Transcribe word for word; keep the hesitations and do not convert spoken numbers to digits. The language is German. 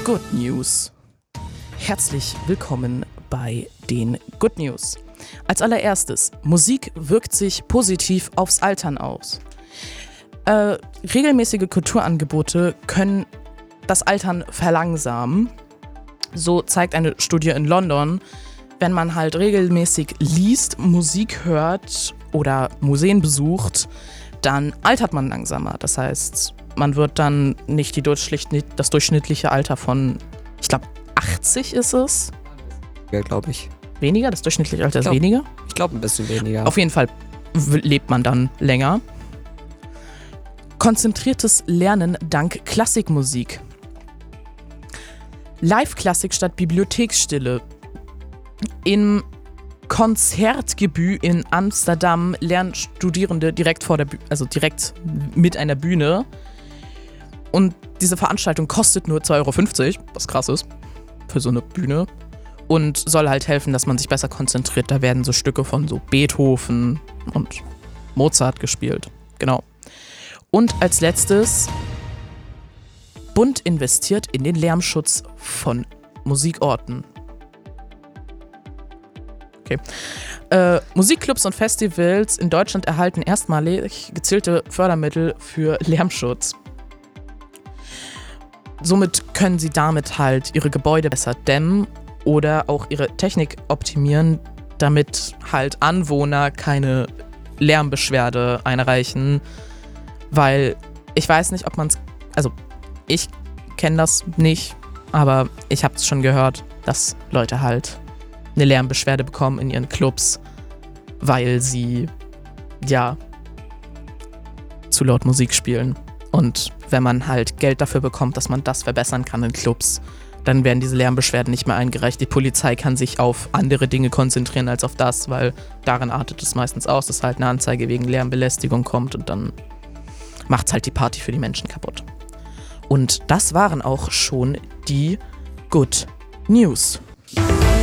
Good News. Herzlich willkommen bei den Good News. Als allererstes, Musik wirkt sich positiv aufs Altern aus. Äh, regelmäßige Kulturangebote können das Altern verlangsamen. So zeigt eine Studie in London, wenn man halt regelmäßig liest, Musik hört oder Museen besucht, dann altert man langsamer. Das heißt, man wird dann nicht die durchschnitt- das durchschnittliche Alter von, ich glaube, achtzig ist es. Ja, glaube ich. Weniger? Das durchschnittliche Alter Ich glaub- ist weniger? Ich glaube ein bisschen weniger. Auf jeden Fall w- lebt man dann länger. Konzentriertes Lernen dank Klassikmusik. Live-Klassik statt Bibliotheksstille. Im Konzertgebühr in Amsterdam lernen Studierende direkt vor der Bühne, also direkt mit einer Bühne. Und diese Veranstaltung kostet nur zwei Euro fünfzig, was krass ist für so eine Bühne. Und soll halt helfen, dass man sich besser konzentriert. Da werden so Stücke von so Beethoven und Mozart gespielt. Genau. Und als letztes, Bund investiert in den Lärmschutz von Musikorten. Okay. Äh, Musikclubs und Festivals in Deutschland erhalten erstmalig gezielte Fördermittel für Lärmschutz. Somit können sie damit halt ihre Gebäude besser dämmen oder auch ihre Technik optimieren, damit halt Anwohner keine Lärmbeschwerde einreichen. Weil ich weiß nicht, ob man es, also ich kenne das nicht, aber ich habe es schon gehört, dass Leute halt eine Lärmbeschwerde bekommen in ihren Clubs, weil sie, ja, zu laut Musik spielen. Und wenn man halt Geld dafür bekommt, dass man das verbessern kann in Clubs, dann werden diese Lärmbeschwerden nicht mehr eingereicht. Die Polizei kann sich auf andere Dinge konzentrieren als auf das, weil darin artet es meistens aus, dass halt eine Anzeige wegen Lärmbelästigung kommt und dann macht's halt die Party für die Menschen kaputt. Und das waren auch schon die Good News.